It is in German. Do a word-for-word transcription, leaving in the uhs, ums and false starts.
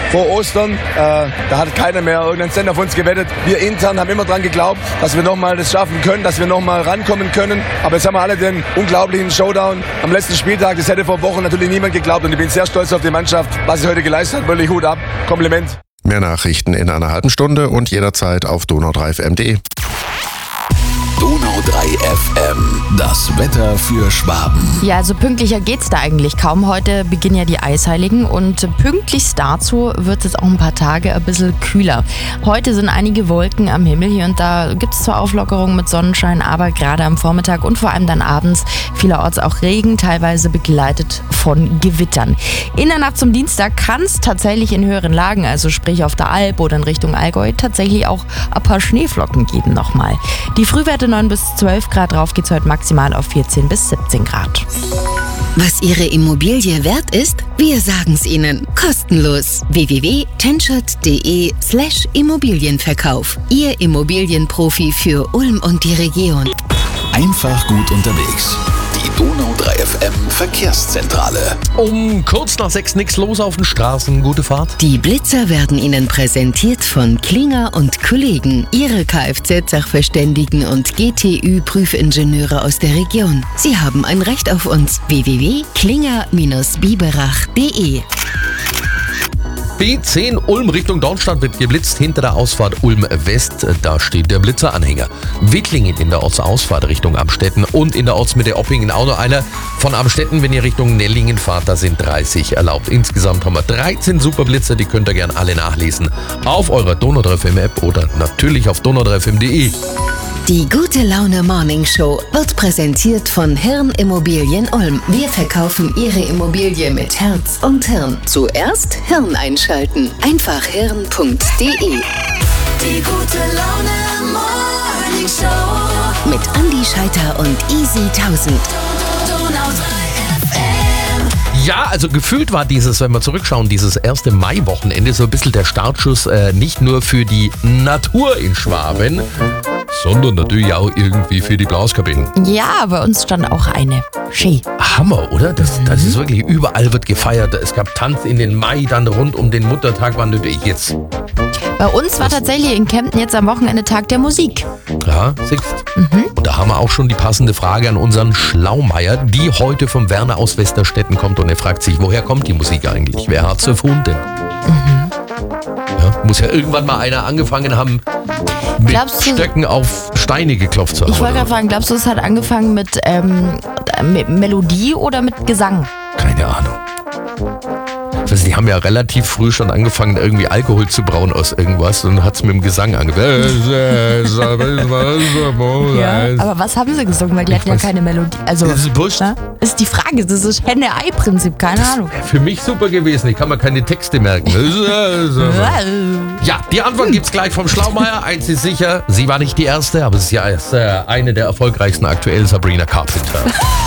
vor Ostern. Äh, da hat keiner mehr irgendeinen Cent auf uns gewettet. Wir intern haben immer dran geglaubt, dass wir nochmal das schaffen können, dass wir nochmal rankommen können. Aber jetzt haben wir alle den unglaublichen Showdown am letzten Spieltag. Das hätte vor Wochen natürlich niemand geglaubt. Und ich bin sehr stolz auf die Mannschaft, was sie heute geleistet hat. Wirklich Hut ab. Kompliment. Mehr Nachrichten in einer halben Stunde und jederzeit auf donau drei f m punkt de. Donau drei F M, das Wetter für Schwaben. Ja, also pünktlicher geht's da eigentlich kaum. Heute beginnen ja die Eisheiligen und pünktlichst dazu wird es auch ein paar Tage ein bisschen kühler. Heute sind einige Wolken am Himmel. Hier und da gibt's zwar Auflockerungen mit Sonnenschein, aber gerade am Vormittag und vor allem dann abends vielerorts auch Regen, teilweise begleitet von Gewittern. In der Nacht zum Dienstag kann es tatsächlich in höheren Lagen, also sprich auf der Alp oder in Richtung Allgäu, tatsächlich auch ein paar Schneeflocken geben nochmal. Die Frühwerte neun bis zwölf Grad, drauf geht's heute maximal auf vierzehn bis siebzehn Grad. Was Ihre Immobilie wert ist? Wir sagen's Ihnen. Kostenlos. w w w punkt tenschert punkt de slash Immobilienverkauf. Ihr Immobilienprofi für Ulm und die Region. Einfach gut unterwegs. Die Donau drei F M Verkehrszentrale. Um kurz nach sechs nichts los auf den Straßen. Gute Fahrt. Die Blitzer werden Ihnen präsentiert von Klinger und Kollegen. Ihre Kfz-Sachverständigen und G T Ü-Prüfingenieure aus der Region. Sie haben ein Recht auf uns. w w w punkt klinger Bindestrich biberach punkt de. B zehn Ulm Richtung Dornstadt wird geblitzt hinter der Ausfahrt Ulm West. Da steht der Blitzeranhänger. Wittlingen in der Ortsausfahrt Richtung Amstetten und in der Ortsmitte Oppingen auch noch einer. Von Amstetten, wenn ihr Richtung Nellingen fahrt, da sind dreißig erlaubt. Insgesamt haben wir dreizehn Superblitzer, die könnt ihr gerne alle nachlesen. Auf eurer Donau drei F M App oder natürlich auf donau drei f m punkt de. Die Gute Laune Morning Show wird präsentiert von Hirn Immobilien Ulm. Wir verkaufen Ihre Immobilie mit Herz und Hirn. Zuerst Hirn einschalten. Einfach hirn punkt de. Die Gute Laune Morning Show Mit Andi Scheiter und Easy tausend. Donau drei F M. Ja, also gefühlt war dieses, wenn wir zurückschauen, dieses erste Mai-Wochenende so ein bisschen der Startschuss äh, nicht nur für die Natur in Schwaben, sondern natürlich auch irgendwie für die Blauskabinen. Ja, bei uns stand auch eine. Schön. Hammer, oder? Das, das ist wirklich, überall wird gefeiert. Es gab Tanz in den Mai, dann rund um den Muttertag war natürlich jetzt. Bei uns war tatsächlich in Kempten jetzt am Wochenende Tag der Musik. Ja, siehst. Mhm. Und da haben wir auch schon die passende Frage an unseren Schlaumeier, die heute vom Werner aus Westerstetten kommt und er fragt sich, woher kommt die Musik eigentlich? Wer hat's erfunden? Mhm. Ja, muss ja irgendwann mal einer angefangen haben, mit Glaubst du, Stöcken auf Steine geklopft zu haben. Ich wollte gerade fragen, glaubst du, es hat angefangen mit, ähm, mit Melodie oder mit Gesang? Keine Ahnung. Also die haben ja relativ früh schon angefangen, irgendwie Alkohol zu brauen aus irgendwas und hat es mit dem Gesang angefangen. Ja, aber was haben sie gesungen? Weil die hatten ja keine Melodie. Also, das ist wurscht. Na, ist die Frage, das ist Henne-Ei-Prinzip, keine das Ahnung. Für mich super gewesen, ich kann mir keine Texte merken. Ja, die Antwort gibt's gleich vom Schlaumeier. Eins ist sicher, sie war nicht die erste, aber sie ist ja eine der erfolgreichsten aktuell, Sabrina Carpenter.